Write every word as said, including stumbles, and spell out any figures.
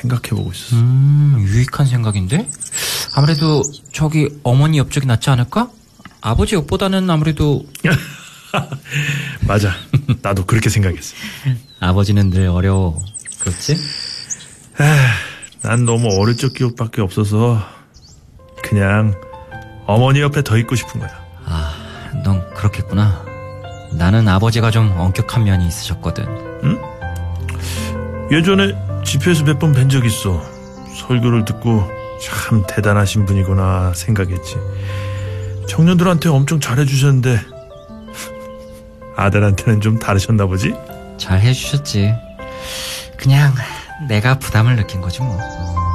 생각해보고 있었어. 음, 유익한 생각인데? 아무래도 저기 어머니 옆쪽이 낫지 않을까? 아버지 옆보다는 아무래도 맞아. 나도 그렇게 생각했어. 아버지는 늘 어려워. 그렇지? 난 너무 어릴 적 기억밖에 없어서 그냥 어머니 옆에 더 있고 싶은 거야. 아, 넌 그렇겠구나. 나는 아버지가 좀 엄격한 면이 있으셨거든. 응? 예전에 집회에서 몇 번 뵌 적 있어. 설교를 듣고 참 대단하신 분이구나 생각했지. 청년들한테 엄청 잘해주셨는데 아들한테는 좀 다르셨나 보지? 잘 해주셨지. 그냥 내가 부담을 느낀 거지 뭐.